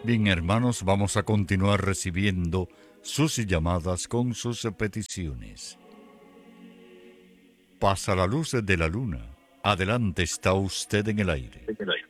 Bien, hermanos, vamos a continuar recibiendo sus llamadas con sus peticiones. Pasa la luz de la luna. Adelante, está usted en el aire.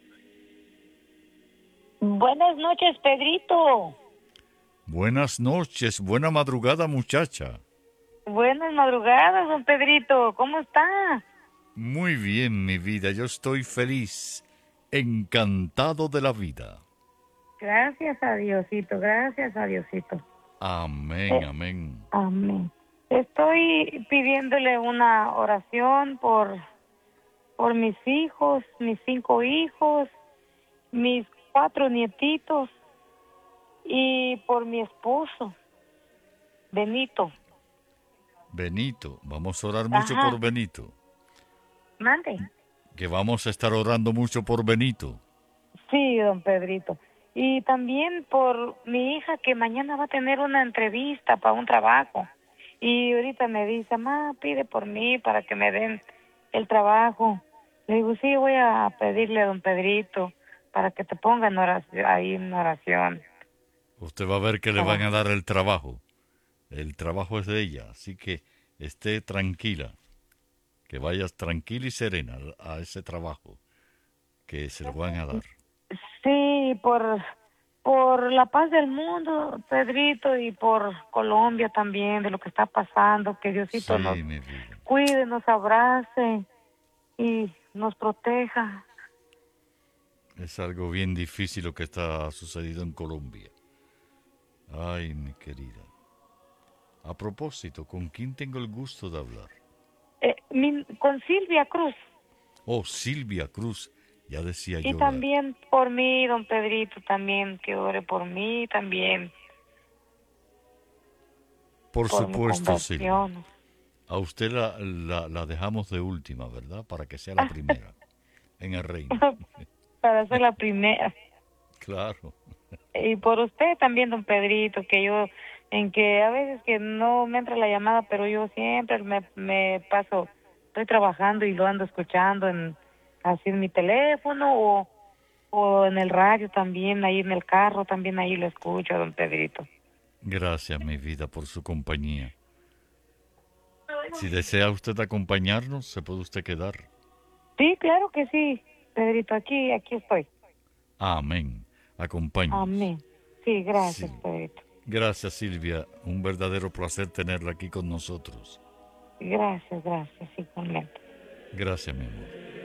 Buenas noches, Pedrito. Buenas noches, buena madrugada, muchacha. Buenas madrugadas, don Pedrito. ¿Cómo está? Muy bien, mi vida, yo estoy feliz, encantado de la vida. Gracias a Diosito, gracias a Diosito. Amén, Eh, amén. amén. Estoy pidiéndole una oración por mis hijos, mis 5 hijos, mis 4 nietitos y por mi esposo, Benito. Benito, vamos a orar mucho por Ajá, Benito. mande. Que vamos a estar orando mucho por Benito. Sí, don Pedrito. Y también por mi hija que mañana va a tener una entrevista para un trabajo. Y ahorita me dice, mamá, pide por mí para que me den el trabajo. Le digo, sí, voy a pedirle a don Pedrito para que te ponga en oración, ahí en oración. Usted va a ver que le van Para... a dar el trabajo. El trabajo es de ella, así que esté tranquila. Que vayas tranquila y serena a ese trabajo que se lo van a dar. Sí, por la paz del mundo, Pedrito, y por Colombia también, de lo que está pasando, que Diosito nos Sí, mi vida. cuide, nos abrace y nos proteja. Es algo bien difícil lo que está sucedido en Colombia. Ay, mi querida. A propósito, ¿con quién tengo el gusto de hablar? Con Silvia Cruz Oh, Silvia Cruz. Ya decía y yo la... también por mí, don Pedrito, también que ore por mí, también Por por mi supuesto, Silvia. conversión. A usted la dejamos de última, ¿verdad? Para que sea la primera en el reino. Para ser la primera. Claro. Y por usted también, don Pedrito, que yo, en que a veces que no me entra la llamada, pero yo siempre me paso, estoy trabajando y lo ando escuchando así en mi teléfono o en el radio también, ahí en el carro también ahí lo escucho, don Pedrito. Gracias, mi vida, por su compañía. Si desea usted acompañarnos, se puede usted quedar. Sí, claro que sí, Pedrito, aquí estoy. Amén. Acompáñenos. Amén. Sí, gracias, Sí. Pedrito. Gracias, Silvia. Un verdadero placer tenerla aquí con nosotros. Gracias, igualmente. Gracias, mi amor.